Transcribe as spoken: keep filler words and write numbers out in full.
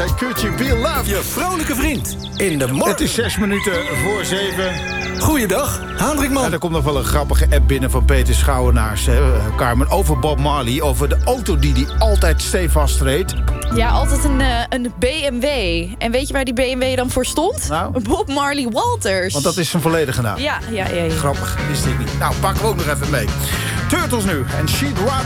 zei Could You Be Loved? Je vrolijke vriend in de morgen. Het is zes minuten voor zeven. Goeiedag, Hendrikman. Ja, er komt nog wel een grappige app binnen van Peter Schouwenaars, hè, Carmen, over Bob Marley. Over de auto die hij altijd stevast reed. Ja, altijd een, uh, een B M W. En weet je waar die B M W dan voor stond? Nou? Bob Marley Walters. Want dat is zijn volledige naam. Ja, ja, ja, ja. Grappig, wist ik niet. Nou, pakken we ook nog even mee. Turtles nu en She'd Rather